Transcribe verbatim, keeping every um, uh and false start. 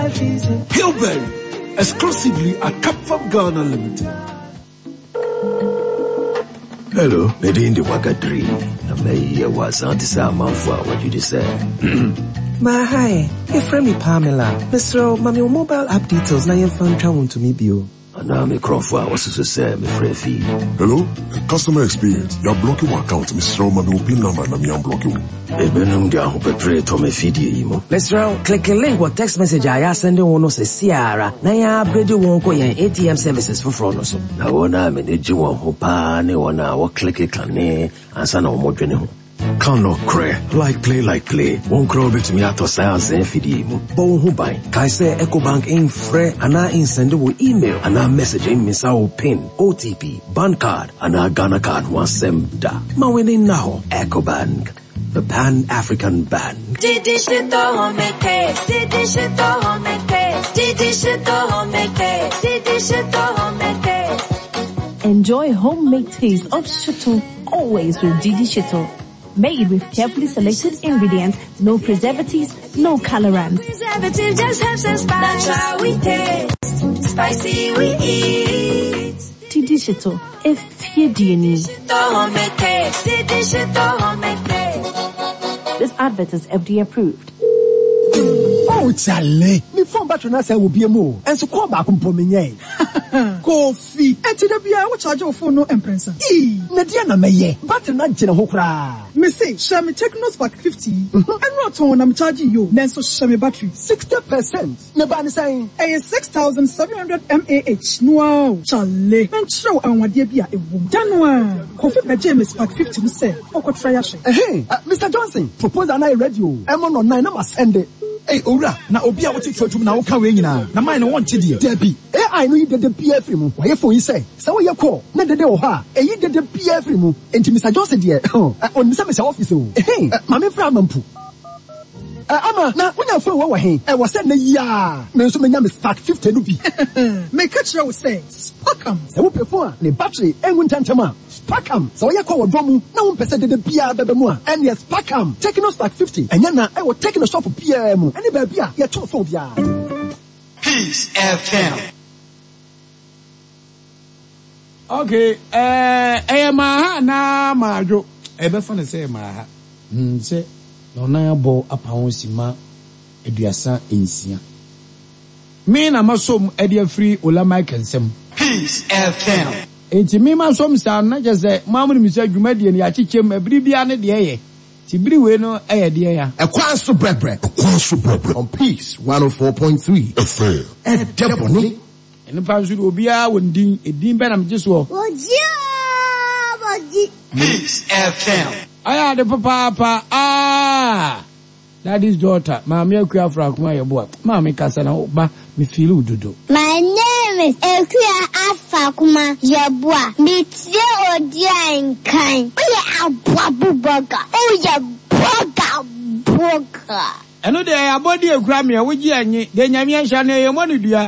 Pillberry, exclusively at Capfarm Ghana Limited. Hello, Medindi Wakadri. Namei was anti-sama for what you just said. Ma hi, your friend me Pamela. Mister Mami mobile app details na yen fan twa to me bio. Ana me Crawford was to say me friend fee. Hello, customer experience. You're blocking my account, Mister Mami pin number na me am blocking. E benum dia ho pepre to me feed imo. Mister click a link or text message I send one no se siara. Na ya upgrade won ko yen A T M services for fraud no so. Na wona me de ji won ho pa ne wona wo click it kan ne ansa na wo dwene ho. Can no cray, like play, like play. One crow bit me out of science and feed him. Bon who buy. Kaise EcoBank in free and I in send email and I message in miss our pin, O T P, bank card, and our Ghana card once sem da. Ma winning now, EcoBank, the Pan-African Bank. Didi shito homeke, Didi shito homeke, Didi shito homeke, Didi shito homeke. Enjoy homemade taste of shito always with Didi shito. Made with carefully selected ingredients, no preservatives, no colorants. Preservative just helps us spice. That's how we taste. Spicy we eat. Didi shito, if you do need. This advert is F D A approved. Oh, Charlie, me phone battery na say will be more. And so call back on pomenye. Coffee. And to the beer, what charge your phone no empress. E, Nadia meye. Battery na jena hokra. Me say, share me Techno Spark fifty. And not on I'm charging you. Then so share me battery sixty percent. Me ban saying, eh six thousand seven hundred milliamp hours. Wow, Charlie. And show and what dear beer a woman. Janwa. Coffee by James Spark fifty. Me say, oko try yash. Hey, Mister Johnson, propose an I radio. I'm on nine. I must send it. Hey, Ora, na obi a wote church na wo ka we nyina. Na mine won chidi. Debi. Eh I know you did the P F mu. Why for you say? So we call. Na dede wo ha. Eh you did the P F mu. Enti Mister Johnson de. Oh, on Mister Mister office o. Eh, mama fra mampu. Eh ama na wonya fo wo wo he. Eh wo say na ya. Na so menya me Spark fifty no bi. Me catch you say. Sparkam. Se wo pefo a ne battery engu ntantama. Sparkam. So you call domu. Na one percent de bia bebe mu a. And yes Sparkam. Techno Spark fifty. Enya na I will take the shop P M. Any baby a. Ya to phone bia. Peace F M. Okay, eh eh ma na majo. E be fun say ma ha. Mm say no na bo apawon sima eduasa ensia. Me na masom e dia free ola mic ensem. Peace F M. Enti me ma som sa na je say mamunu mi say dwuma die ne akichem abiri bia ne de ye. Ti biri we no e ye de ya. Ekwaso brebre. Ekwaso brebre on Peace one oh four point three F M. E deboni. Enu pa nsu obi a wondin edin be na mje so. Oji oji. Peace F M. Aya de papa pa ah. Daddy's daughter, Mami Akuya Afrakuma Yeboa. Mami Kasana Oba, me feel ududo. My name is Akuya Afrakuma Yeboa. Me tell Odia and kind. Oh yeah, Babu Burger. Oh yeah, Burger Burger. I know they are body of Grammy, which ye, the Yamian Shane, your money, dear.